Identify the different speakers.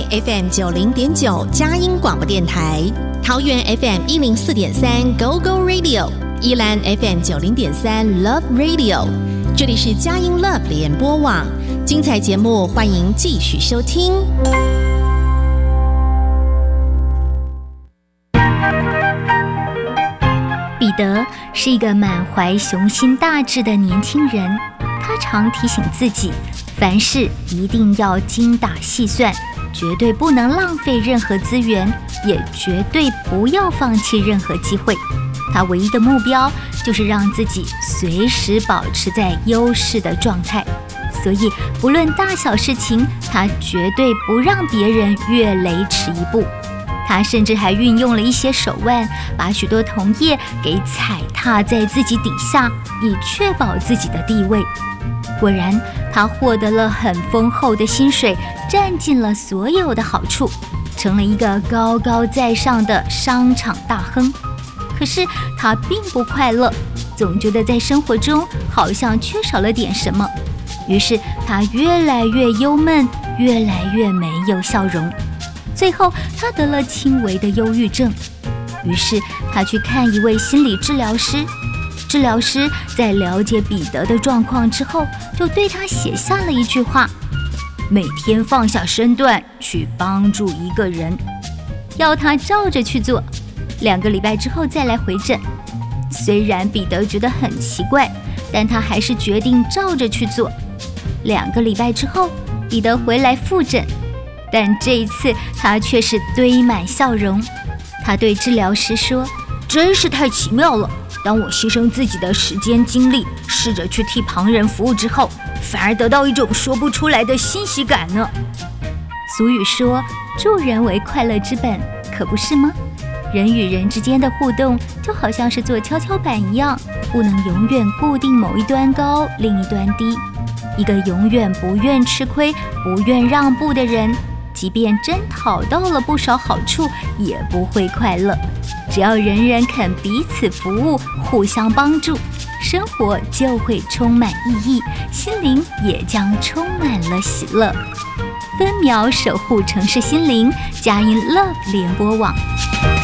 Speaker 1: FM 90.9佳音广播电台，桃园 FM 104.3 Go Go Radio， 宜兰 FM 90.3 Love Radio。这里是佳音 Love 联播网，精彩节目欢迎继续收听。
Speaker 2: 彼得是一个满怀雄心大志的年轻人，他常提醒自己，凡事一定要精打细算，绝对不能浪费任何资源，也绝对不要放弃任何机会。他唯一的目标就是让自己随时保持在优势的状态，所以不论大小事情，他绝对不让别人越雷池一步。他甚至还运用了一些手腕，把许多同业给踩踏在自己底下，以确保自己的地位。果然，他获得了很丰厚的薪水，占尽了所有的好处，成了一个高高在上的商场大亨。可是他并不快乐，总觉得在生活中好像缺少了点什么，于是他越来越忧闷，越来越没有笑容。最后他得了轻微的忧郁症，于是他去看一位心理治疗师。治疗师在了解彼得的状况之后，就对他写下了一句话：每天放下身段去帮助一个人，要他照着去做，2个礼拜之后再来回诊。虽然彼得觉得很奇怪，但他还是决定照着去做。2个礼拜之后，彼得回来复诊，但这一次他却是堆满笑容。他对治疗师说：真是太奇妙了，当我牺牲自己的时间精力，试着去替旁人服务之后，反而得到一种说不出来的欣喜感呢。俗语说，助人为快乐之本，可不是吗？人与人之间的互动就好像是做跷跷板一样，不能永远固定某一端高，另一端低。一个永远不愿吃亏、不愿让步的人，即便真讨到了不少好处，也不会快乐。只要人人肯彼此服务，互相帮助，生活就会充满意义，心灵也将充满了喜乐。分秒守护城市心灵，佳音 Love 联播网。